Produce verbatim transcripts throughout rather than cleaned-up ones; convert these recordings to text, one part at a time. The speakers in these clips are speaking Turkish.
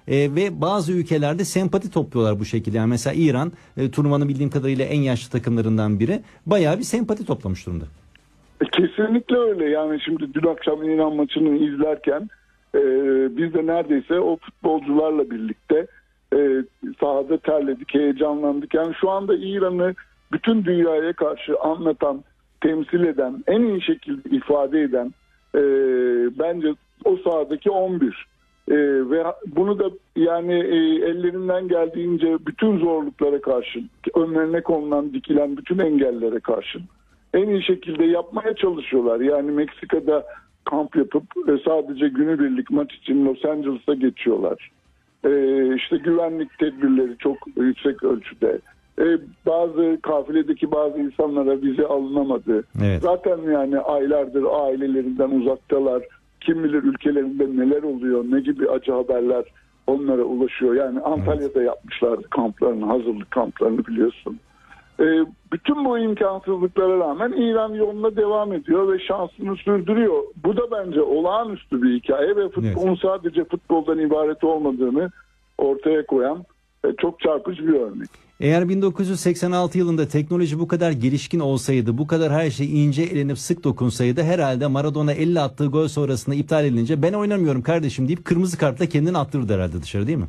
E, ve bazı ülkelerde sempati topluyorlar bu şekilde. Yani mesela İran e, turnuvanın bildiğim kadarıyla en yaşlı takımlarından biri. Bayağı bir sempati toplamış durumda. Kesinlikle öyle. Yani şimdi dün akşam İran maçını izlerken e, biz de neredeyse o futbolcularla birlikte e, sahada terledik, heyecanlandık. Yani şu anda İran'ı bütün dünyaya karşı anlatan, temsil eden, en iyi şekilde ifade eden e, bence o sahadaki on bir. E, ve bunu da yani e, ellerinden geldiğince bütün zorluklara karşı, önlerine konulan, dikilen bütün engellere karşı en iyi şekilde yapmaya çalışıyorlar. Yani Meksika'da kamp yapıp e, sadece günübirlik maç için Los Angeles'a geçiyorlar. E, işte güvenlik tedbirleri çok yüksek ölçüde. E, bazı kafiledeki bazı insanlara vize alınamadı. Evet. Zaten yani aylardır ailelerinden uzaktalar. Kim bilir ülkelerinde neler oluyor, ne gibi acı haberler onlara ulaşıyor. Yani Antalya'da evet. yapmışlardı kamplarını, hazırlık kamplarını biliyorsun. E, bütün bu imkansızlıklara rağmen İran yoluna devam ediyor ve şansını sürdürüyor. Bu da bence olağanüstü bir hikaye ve futbolun evet. sadece futboldan ibaret olmadığını ortaya koyan e, çok çarpıcı bir örnek. Eğer bin dokuz yüz seksen altı yılında teknoloji bu kadar gelişkin olsaydı, bu kadar her şey ince elenip sık dokunsaydı herhalde Maradona elli attığı gol sonrasında iptal edilince ben oynamıyorum kardeşim deyip kırmızı kartla kendini attırırdı herhalde dışarı, değil mi?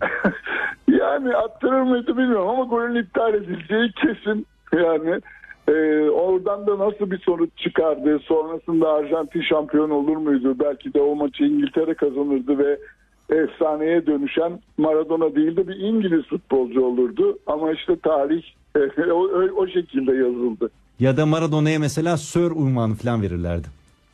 Yani attırır mıydı bilmiyorum ama golün iptal edileceği kesin. Yani e, oradan da nasıl bir sonuç çıkardı, sonrasında Arjantin şampiyon olur muydu? Belki de o maçı İngiltere kazanırdı ve efsaneye dönüşen Maradona değil de bir İngiliz futbolcu olurdu. Ama işte tarih e, o, o şekilde yazıldı. Ya da Maradona'ya mesela Sir unvanı falan verirlerdi.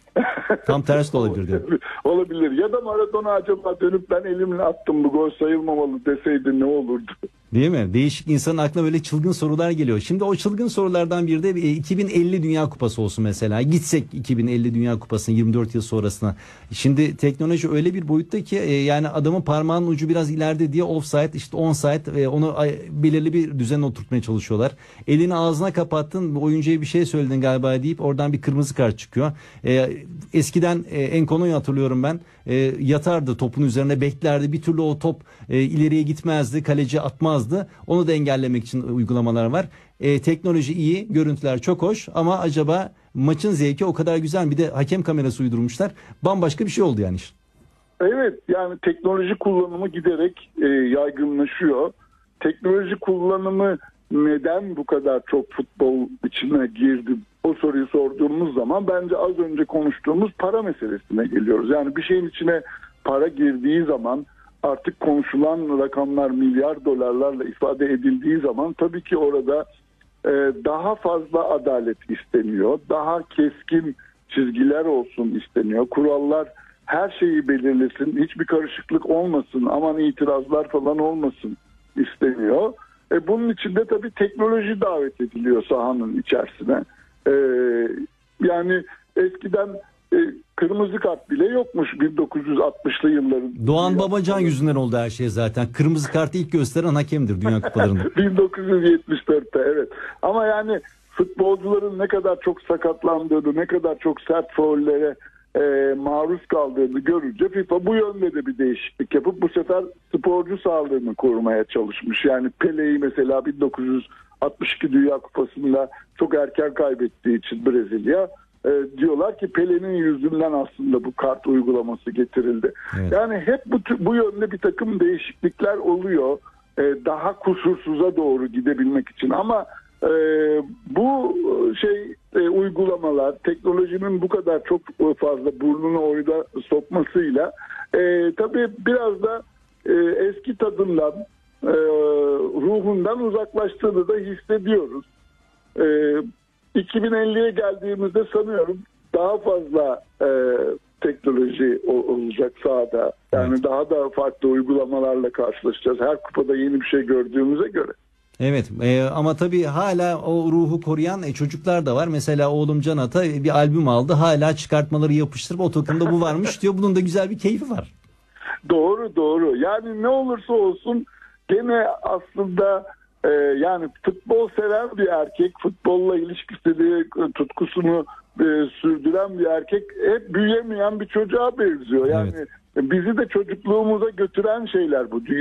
Tam tersi de olabilir. Olabilir. Ya da Maradona acaba dönüp ben elimle attım bu gol sayılmamalı deseydi ne olurdu? Değil mi? Değişik, insanın aklına böyle çılgın sorular geliyor. Şimdi o çılgın sorulardan biri de iki bin elli Dünya Kupası olsun mesela. Gitsek iki bin elli Dünya Kupası'nın yirmi dört yıl sonrasına. Şimdi teknoloji öyle bir boyutta ki yani adamın parmağının ucu biraz ileride diye offside, işte onside, onu belirli bir düzen oturtmaya çalışıyorlar. Elini ağzına kapattın, oyuncuya bir şey söyledin galiba deyip oradan bir kırmızı kart çıkıyor. Eskiden Enkono'yu hatırlıyorum ben. Yatardı topun üzerine, beklerdi. Bir türlü o top ileriye gitmezdi. Kaleci atmazdı. Onu da engellemek için uygulamalar var. E, teknoloji iyi, görüntüler çok hoş ama acaba maçın zevki o kadar güzel mi? Bir de hakem kamerası uydurmuşlar. Bambaşka bir şey oldu yani. Evet, yani teknoloji kullanımı giderek e, yaygınlaşıyor. Teknoloji kullanımı neden bu kadar çok futbol içine girdi? O soruyu sorduğumuz zaman bence az önce konuştuğumuz para meselesine geliyoruz. Yani bir şeyin içine para girdiği zaman, artık konuşulan rakamlar milyar dolarlarla ifade edildiği zaman tabii ki orada e, daha fazla adalet isteniyor. Daha keskin çizgiler olsun isteniyor. Kurallar her şeyi belirlesin. Hiçbir karışıklık olmasın. Aman itirazlar falan olmasın isteniyor. E, bunun için de tabii teknoloji davet ediliyor sahanın içerisine. E, yani eskiden e, kırmızı kart bile yokmuş bin dokuz yüz altmışlı yılların. Doğan Babacan yüzünden oldu her şey zaten. Kırmızı kartı ilk gösteren hakemdir Dünya Kupalarında. bin dokuz yüz yetmiş dörtte evet. Ama yani futbolcuların ne kadar çok sakatlandığını, ne kadar çok sert faullere e, maruz kaldığını görünce FIFA bu yönde de bir değişiklik yapıp bu sefer sporcu sağlığını korumaya çalışmış. Yani Pele'yi mesela bin dokuz yüz altmış iki Dünya Kupası'nda çok erken kaybettiği için Brezilya, e, diyorlar ki Pele'nin yüzünden aslında bu kart uygulaması getirildi. Evet. Yani hep bu, bu yönde bir takım değişiklikler oluyor. E, daha kusursuza doğru gidebilmek için ama e, bu şey e, uygulamalar teknolojinin bu kadar çok fazla burnunu oyuna sokmasıyla e, tabii biraz da e, eski tadından, e, ruhundan uzaklaştığını da hissediyoruz. E, iki bin elliye geldiğimizde sanıyorum daha fazla e, teknoloji olacak sahada. Yani evet. Daha da farklı uygulamalarla karşılaşacağız. Her kupada yeni bir şey gördüğümüze göre. Evet e, ama tabii hala o ruhu koruyan e, çocuklar da var. Mesela oğlum Can Ata bir albüm aldı. Hala çıkartmaları yapıştırıp o takımda bu varmış diyor. Bunun da güzel bir keyfi var. Doğru doğru. Yani ne olursa olsun gene aslında e, yani futbol seven bir erkek, futbolla ilişkisini, tutkusunu e, sürdüren bir erkek hep büyüyemeyen bir çocuğa benziyor. Yani evet. Bizi de çocukluğumuza götüren şeyler bu.